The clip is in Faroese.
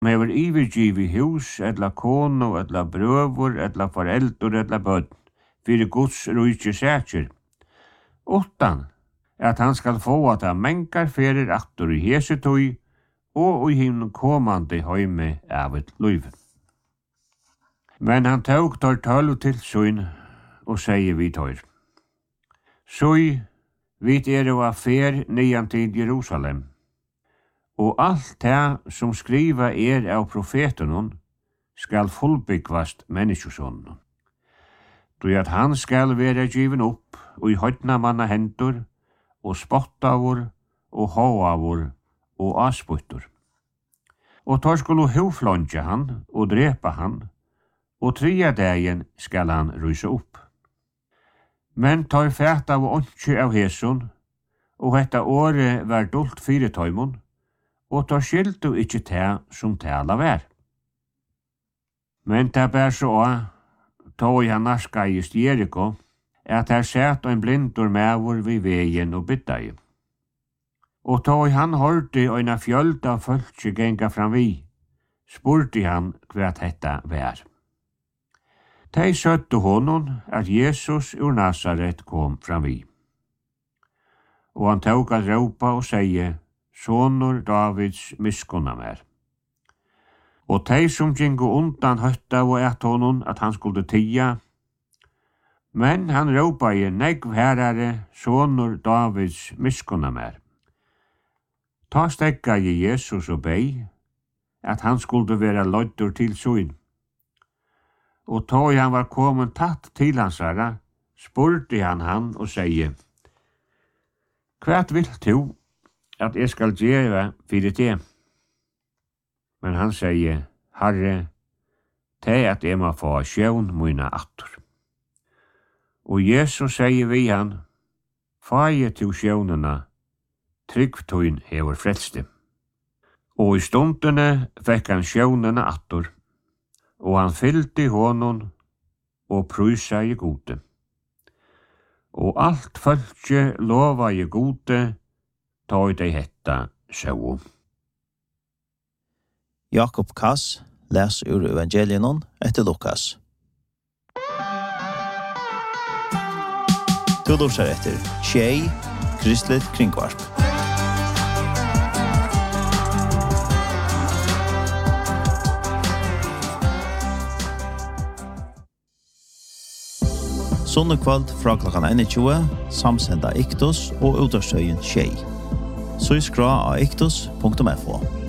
hever ivergivet hus, etla kono, etla brøver, etla foreldur, etla bønn, fyrir Guds rujtje sætjer, utan at han skal få at han mengar ferir aftur i hesetøy, og i himmen komande høyme av et løyve. Men han tåg tar 12 til søyn, og sier vi tør. Søy, vit jo affer nian til Jerusalem, og alt det som skriva av profetenon skal fullbyggvast menneskesånden. Du at han skal være given opp, og i høytna manna hendur, og spottavur, og håavur, og asputtur. Og tar skulle hoflonja han, og drepa han, og 3 dagen skal han rysa opp. Men tar fært av åndsje av heson, og hetta året var dult 4 tøymon, og tar skildu ikkje ta som tala vær. Men ta bær så tog han naskaist Jericho, at her sett ein blindur mævur vi vegen og byddai. Og tog han hørte eina fjöld av fölkje genga fram vi, spurte han hva hetta vær. Tei søtte honom at Jesus ur Nazaret kom fram vi. Og han tog at råpa og seie, sonur Davids miskunna mer. Og tei som gingo undan høtta og et honom at han skulle tia, men han råpa i negv herare, sonur Davids miskunna mer. Ta stekka i Jesus og bei, at han skulle være løddur til søyn. Og tog han var kommet tatt til hans herre, spurte han og sier, «Hva vil du at jeg skal gjøre fyrir det?» Men han sier, «Herre, det at jeg må få sjøvn mine attor.» Og Jesus sier vi han, «Faje til sjøvnene, tryggtøyn hever frelste.» Og i stundene fikk han sjøvnene attor, og han fyllte honom og prysa i gode. Og alt fölkje lova i gode, tog de hetta sjå. Jakob Kass les ur evangelienon etter Lukas. Du lurer etter Tjei, Kristelig Kringvarp. Sunnekvald fra klokkan 21, samsenda Iktus og utastøyen Tjei. Så skra av iktus.fo.